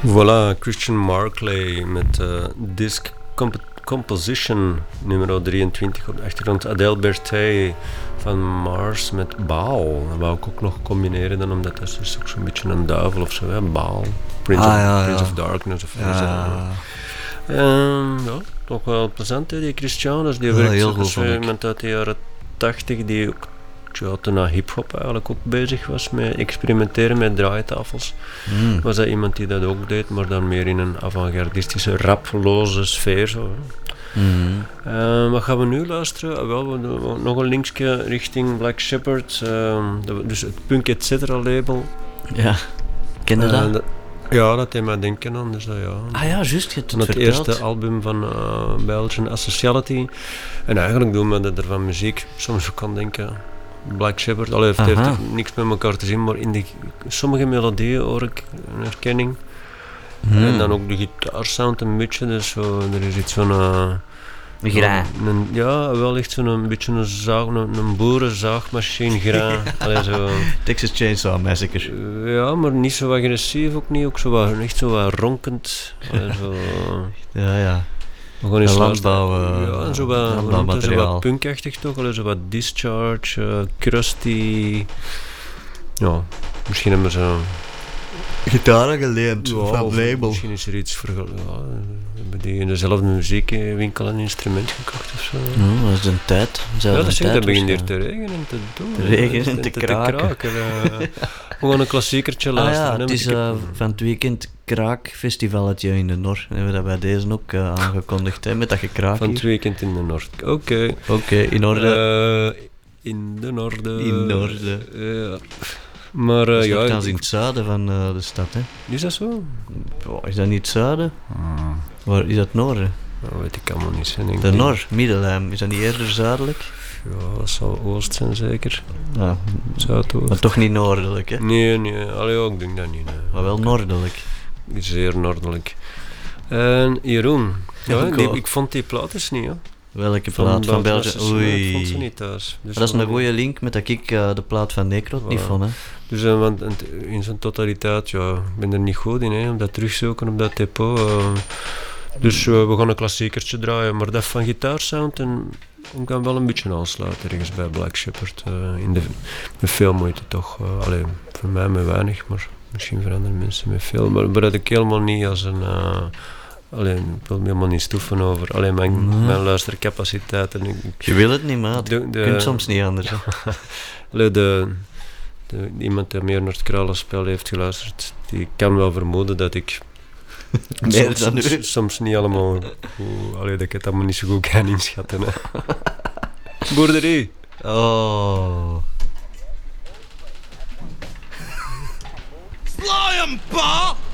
Voilà, Christian Markley met disc Composition nummer 23 op de achtergrond. Adele Berthet van Mars met Baal. Dat wou ik ook nog combineren dan, omdat dat is ook zo'n beetje een duivel of zo, hè? Baal. Prince of Darkness of ja, toch wel plezant, hè, die Christian. Dus die werkt zo iemand uit de jaren 80 die ook toen hip-hop eigenlijk ook bezig was met experimenteren met draaitafels. Was dat iemand die dat ook deed, maar dan meer in een avant-gardistische, raploze sfeer. Zo, wat gaan we nu luisteren? Wel, nog een linkje richting Black Shepherd, dus het Punk Etc. label. Ja, ken je dat? Ja, dat deed mij denken aan. Dus dat, ja. Ah ja, juist, je hebt het verteld. Het eerste album van Belgian Asociality. En eigenlijk doen we dat er van muziek soms ook kan denken. Black Shepherd, het heeft niks met elkaar te zien, maar in sommige melodieën hoor ik een herkenning. En dan ook de gitaarsound een beetje, dus zo, er is iets van ja, wel echt zo'n beetje een boerenzaagmachine graan. Zo. Texas Chainsaw Massacre. Ja, maar niet zo agressief ook niet, ook zo wat, echt zo wat ronkend. Zo. Ja. We gaan eens landbouw, ja, zo wat punkachtig toch, zo wat Discharge, Krusty. Ja, misschien hebben we zo gitaren geleend van label. Misschien is er iets voor. Hebben die in dezelfde muziekwinkel een instrument gekocht of zo. Dat is een tijd. Dat begint hier te regenen en te doen. Te regenen en te kraken. We gaan een klassiekertje luisteren. Het is van het weekend kraakfestivalletje in de Nor. Hebben we dat bij deze ook aangekondigd, hè, met dat gekraak. Van het weekend in de Noord. Oké, in orde. In de Noorden. In orde. Ja. Maar dat is nogthans in het zuiden van de stad, hè. Is dat zo? Is dat niet het zuiden? Waar is dat het noorden? Dat weet ik allemaal niet. Denk de Nor, Middelheim, is dat niet eerder zuidelijk? Ja, dat zal oost zijn zeker. Ja. Zuidoost. Maar toch niet noordelijk, hè? Nee. Ik denk dat niet. Nee. Maar wel noordelijk. Zeer noordelijk. En Jeroen, ik vond die plaat eens niet, hè. Welke plaat van België? Oei. Ik vond ze niet thuis. Dus dat is een goede link met dat ik de plaat van Necrot niet vond, hè. Dus want in zijn totaliteit, ja, ik ben er niet goed in, hè, om dat terugzoeken op dat depot. Dus we gaan een klassiekertje draaien, maar dat van gitaarsound en ik kan wel een beetje aansluiten ergens bij Black Shepherd. Met veel moeite toch. Alleen voor mij met weinig, maar misschien voor andere mensen met veel. Maar dat ik helemaal niet als een... ik wil me helemaal niet stoeven over. Alleen mijn luistercapaciteit. Je wil het niet, maar je kunt soms niet anders. Iemand die meer naar het Kralenspel heeft geluisterd, die kan wel vermoeden dat ik soms niet allemaal dat ik het allemaal niet zo goed kan inschatten. Hè. Boerderie. Oh. Sly 'em, pa!